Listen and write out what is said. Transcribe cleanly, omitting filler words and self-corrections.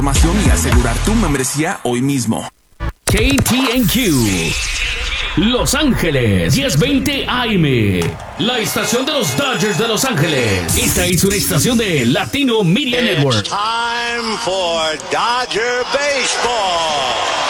información y asegurar tu membresía hoy mismo. KTNQ Los Ángeles 1020 AM, la estación de los Dodgers de Los Ángeles. Esta es una estación de Latino Media Network. Time for Dodger Baseball.